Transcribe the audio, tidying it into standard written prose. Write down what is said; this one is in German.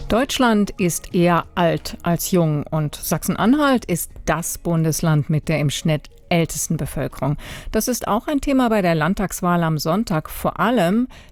Deutschland ist eher alt als jung und Sachsen-Anhalt ist das Bundesland mit der im Schnitt ältesten Bevölkerung. Das ist auch ein Thema bei der Landtagswahl am Sonntag. Vor allem